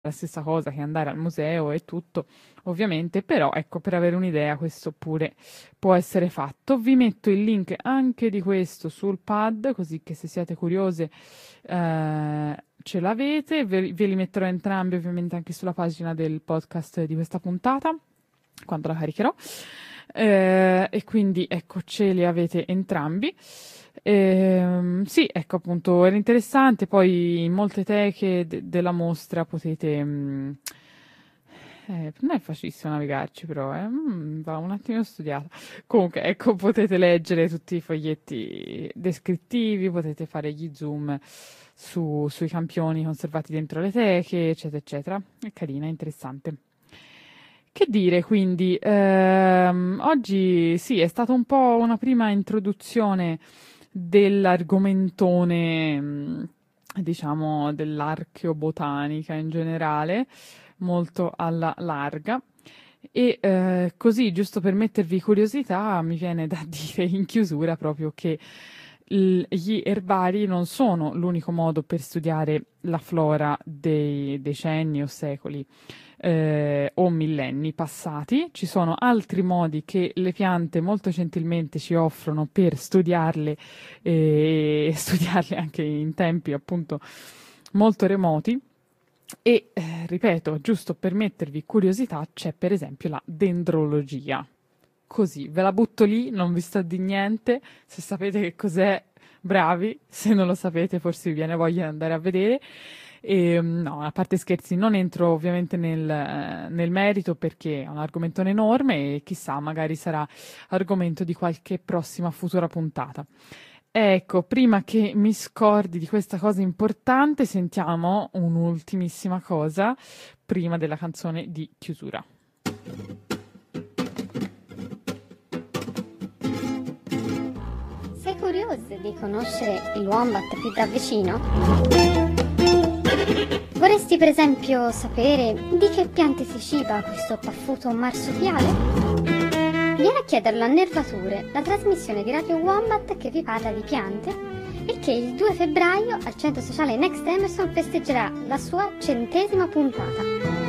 la stessa cosa che andare al museo e tutto, ovviamente, però ecco, per avere un'idea questo pure può essere fatto. Vi metto il link anche di questo sul pad, così che se siete curiose ce l'avete. Ve li metterò entrambi ovviamente anche sulla pagina del podcast di questa puntata, quando la caricherò. E quindi ecco, ce li avete entrambi. Sì, ecco appunto, era interessante. Poi in molte teche della mostra potete. Non è facilissimo navigarci, però va un attimo studiato. Comunque, ecco, potete leggere tutti i foglietti descrittivi, potete fare gli zoom sui campioni conservati dentro le teche, eccetera, eccetera. È carina, è interessante. Che dire, quindi, oggi sì, è stata un po' una prima introduzione dell'argomentone, diciamo, dell'archeobotanica in generale, molto alla larga. E così, giusto per mettervi curiosità, mi viene da dire in chiusura proprio che gli erbari non sono l'unico modo per studiare la flora dei decenni o secoli o millenni passati. Ci sono altri modi che le piante molto gentilmente ci offrono per studiarle e studiarle anche in tempi appunto molto remoti. E ripeto, giusto per mettervi curiosità, c'è per esempio la dendrologia. Così, ve la butto lì, non vi sta di niente. Se sapete che cos'è, bravi. Se non lo sapete, forse vi viene voglia di andare a vedere. E, no, a parte scherzi, non entro ovviamente nel merito perché è un argomento enorme e chissà, magari sarà argomento di qualche prossima futura puntata. Ecco, prima che mi scordi di questa cosa importante, sentiamo un'ultimissima cosa prima della canzone di chiusura. Sei curioso di conoscere il wombat più da vicino? Vorresti per esempio sapere di che piante si ciba questo paffuto marsupiale? Vieni a chiederlo a Nervature, la trasmissione di Radio Wombat che vi parla di piante e che il 2 febbraio al Centro Sociale Next Emerson festeggerà la sua 100ª puntata.